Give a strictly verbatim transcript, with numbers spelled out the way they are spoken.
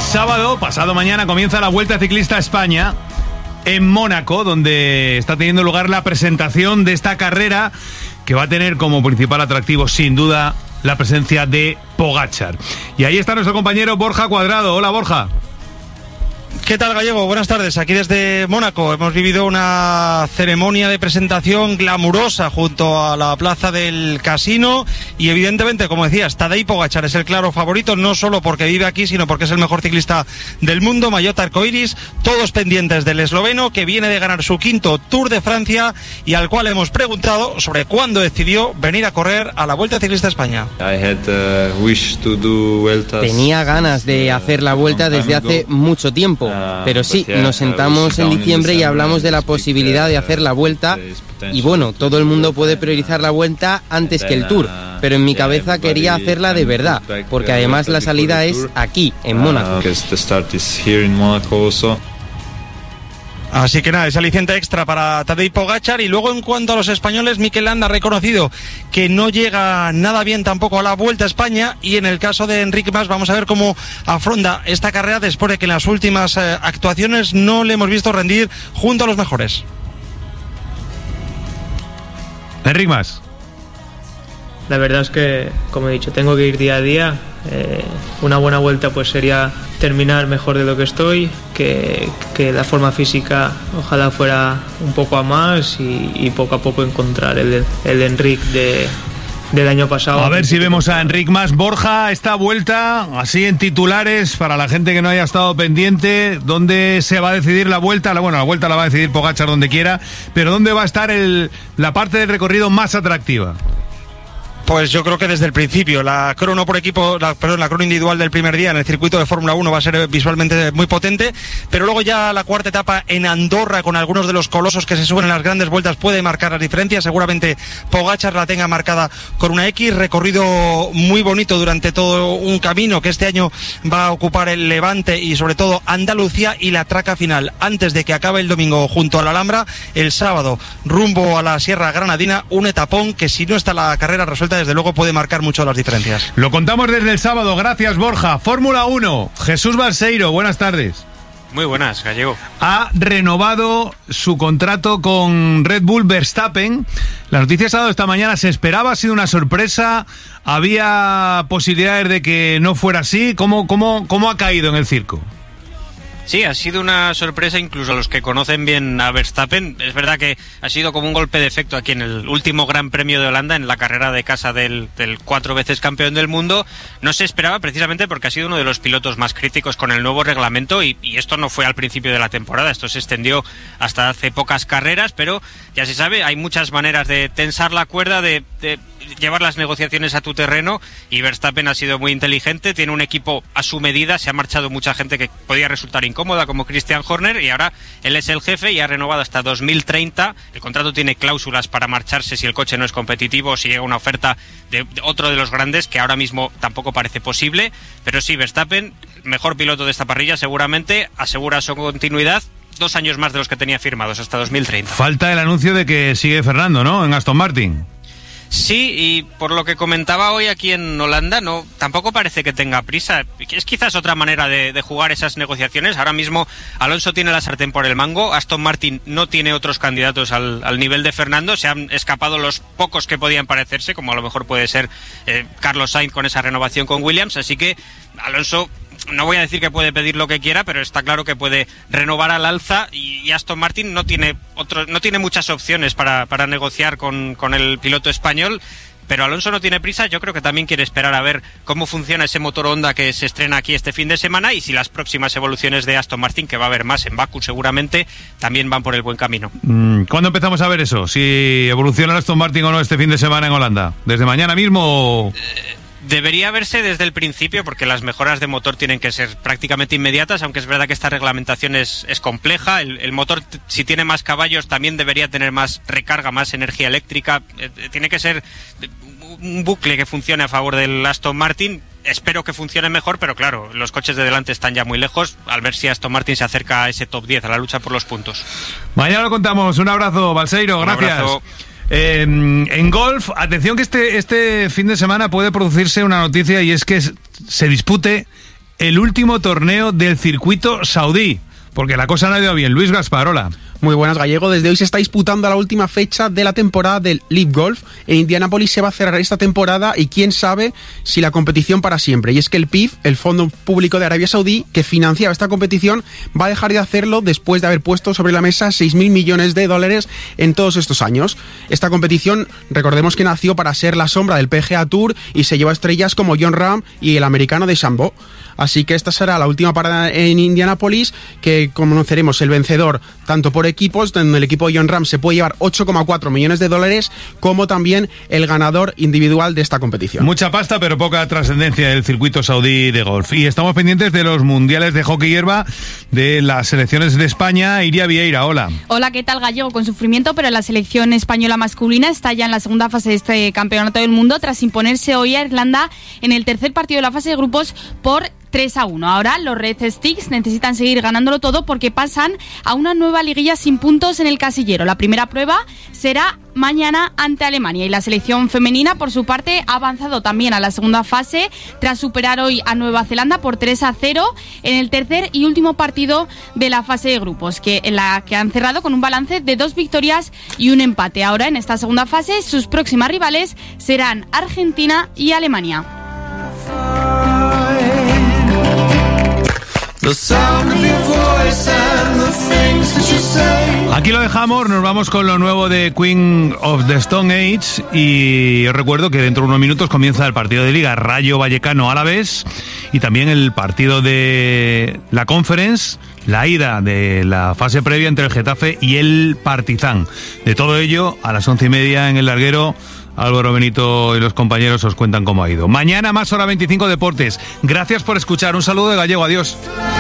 sábado, pasado mañana, comienza la Vuelta Ciclista a España en Mónaco, donde está teniendo lugar la presentación de esta carrera que va a tener como principal atractivo, sin duda, la presencia de Pogačar. Y ahí está nuestro compañero Borja Cuadrado. Hola, Borja. ¿Qué tal, Gallego? Buenas tardes. Aquí desde Mónaco hemos vivido una ceremonia de presentación glamurosa junto a la plaza del Casino y evidentemente, como decías, Tadej Pogačar es el claro favorito, no solo porque vive aquí, sino porque es el mejor ciclista del mundo, maillot arcoiris, todos pendientes del esloveno que viene de ganar su quinto Tour de Francia y al cual hemos preguntado sobre cuándo decidió venir a correr a la Vuelta Ciclista a España. Tenía ganas de hacer la Vuelta desde hace mucho tiempo. Pero sí, nos sentamos en diciembre y hablamos de la posibilidad de hacer la Vuelta y bueno, todo el mundo puede priorizar la Vuelta antes que el Tour, pero en mi cabeza quería hacerla de verdad, porque además la salida es aquí, en Mónaco. Así que nada, ese aliciente extra para Tadej Pogačar. Y luego, en cuanto a los españoles, Mikel Landa ha reconocido que no llega nada bien tampoco a la Vuelta a España, y en el caso de Enric Mas vamos a ver cómo afronta esta carrera después de que en las últimas eh, actuaciones no le hemos visto rendir junto a los mejores. Enric Mas. La verdad es que, como he dicho, tengo que ir día a día. Eh, una buena vuelta pues sería terminar mejor de lo que estoy, que, que la forma física ojalá fuera un poco a más y, y poco a poco encontrar el, el Enric de, del año pasado. A ver si vemos a Enric Mas. Borja, esta vuelta, así en titulares, para la gente que no haya estado pendiente, ¿dónde se va a decidir la vuelta? Bueno, la vuelta la va a decidir Pogačar donde quiera, pero ¿dónde va a estar el, la parte del recorrido más atractiva? Pues yo creo que desde el principio, la crono por equipo, la, perdón, la crono individual del primer día en el circuito de Fórmula uno va a ser visualmente muy potente, pero luego ya la cuarta etapa en Andorra, con algunos de los colosos que se suben en las grandes vueltas, puede marcar las diferencias. Seguramente Pogačar la tenga marcada con una X, recorrido muy bonito durante todo un camino que este año va a ocupar el Levante y sobre todo Andalucía, y la traca final antes de que acabe el domingo junto a la Alhambra, el sábado rumbo a la Sierra Granadina, un etapón que si no está la carrera resuelta, desde luego puede marcar mucho las diferencias. Lo contamos desde el sábado, gracias Borja. Fórmula uno, Jesús Balseiro, buenas tardes. Muy buenas, Gallego. Ha renovado su contrato con Red Bull Verstappen. La noticia se ha dado esta mañana, se esperaba, ha sido una sorpresa, había posibilidades de que no fuera así. ¿Cómo, cómo, cómo ha caído en el circo? Sí, ha sido una sorpresa incluso a los que conocen bien a Verstappen. Es verdad que ha sido como un golpe de efecto aquí en el último Gran Premio de Holanda, en la carrera de casa del, del cuatro veces campeón del mundo. No se esperaba precisamente porque ha sido uno de los pilotos más críticos con el nuevo reglamento y, y esto no fue al principio de la temporada, esto se extendió hasta hace pocas carreras, pero ya se sabe, hay muchas maneras de tensar la cuerda, de, de llevar las negociaciones a tu terreno, y Verstappen ha sido muy inteligente, tiene un equipo a su medida, se ha marchado mucha gente que podía resultar incómoda como Christian Horner y ahora él es el jefe y ha renovado hasta dos mil treinta. El contrato tiene cláusulas para marcharse si el coche no es competitivo o si llega una oferta de otro de los grandes, que ahora mismo tampoco parece posible, pero sí, Verstappen, mejor piloto de esta parrilla seguramente, asegura su continuidad, dos años más de los que tenía firmados hasta dos mil treinta. Falta el anuncio de que sigue Fernando, ¿no?, en Aston Martin. Sí, y por lo que comentaba hoy aquí en Holanda, no, tampoco parece que tenga prisa. Es quizás otra manera de, de jugar esas negociaciones. Ahora mismo Alonso tiene la sartén por el mango, Aston Martin no tiene otros candidatos al, al nivel de Fernando, se han escapado los pocos que podían parecerse, como a lo mejor puede ser eh, Carlos Sainz con esa renovación con Williams, así que Alonso, no voy a decir que puede pedir lo que quiera, pero está claro que puede renovar al alza, y, y Aston Martin no tiene otro, no tiene muchas opciones para, para negociar con, con el piloto español, pero Alonso no tiene prisa. Yo creo que también quiere esperar a ver cómo funciona ese motor Honda que se estrena aquí este fin de semana, y si las próximas evoluciones de Aston Martin, que va a haber más en Bakú seguramente, también van por el buen camino. ¿Cuándo empezamos a ver eso? Si evoluciona el Aston Martin o no este fin de semana en Holanda. ¿Desde mañana mismo o...? Eh... Debería verse desde el principio, porque las mejoras de motor tienen que ser prácticamente inmediatas, aunque es verdad que esta reglamentación es, es compleja. El, el motor, si tiene más caballos, también debería tener más recarga, más energía eléctrica. Eh, tiene que ser un bucle que funcione a favor del Aston Martin. Espero que funcione mejor, pero claro, los coches de delante están ya muy lejos, al ver si Aston Martin se acerca a ese top diez, a la lucha por los puntos. Mañana lo contamos. Un abrazo, Balseiro, gracias. Un abrazo. Eh, en golf, atención que este, este fin de semana puede producirse una noticia, y es que se dispute el último torneo del circuito saudí, porque la cosa no ha ido bien. Luis Gasparola. Muy buenas, Gallego. Desde hoy se está disputando la última fecha de la temporada del Live Golf. En Indianápolis se va a cerrar esta temporada y quién sabe si la competición para siempre. Y es que el P I F, el Fondo Público de Arabia Saudí, que financiaba esta competición, va a dejar de hacerlo después de haber puesto sobre la mesa seis mil millones de dólares en todos estos años. Esta competición, recordemos que nació para ser la sombra del P G A Tour y se lleva estrellas como Jon Rahm y el americano DeChambeau. Así que esta será la última parada en Indianápolis, que conoceremos el vencedor tanto por equipos, donde el equipo de Jon Rahm se puede llevar ocho coma cuatro millones de dólares, como también el ganador individual de esta competición. Mucha pasta, pero poca trascendencia del circuito saudí de golf. Y estamos pendientes de los mundiales de hockey hierba de las selecciones de España. Iria Vieira, hola. Hola, ¿qué tal, Gallego? Con sufrimiento, pero la selección española masculina está ya en la segunda fase de este campeonato del mundo, tras imponerse hoy a Irlanda en el tercer partido de la fase de grupos por tres a uno. Ahora los Red Sticks necesitan seguir ganándolo todo porque pasan a una nueva liguilla sin puntos en el casillero. La primera prueba será mañana ante Alemania, y la selección femenina, por su parte, ha avanzado también a la segunda fase tras superar hoy a Nueva Zelanda por tres a cero en el tercer y último partido de la fase de grupos, que en la que han cerrado con un balance de dos victorias y un empate. Ahora, en esta segunda fase, sus próximas rivales serán Argentina y Alemania. Aquí lo dejamos, nos vamos con lo nuevo de Queen of the Stone Age y os recuerdo que dentro de unos minutos comienza el partido de Liga Rayo Vallecano Alavés y también el partido de la Conference, la ida de la fase previa entre el Getafe y el Partizan. De todo ello, a las once y media en el larguero, Álvaro Benito y los compañeros os cuentan cómo ha ido. Mañana más hora veinticinco Deportes. Gracias por escuchar. Un saludo de Gallego. Adiós.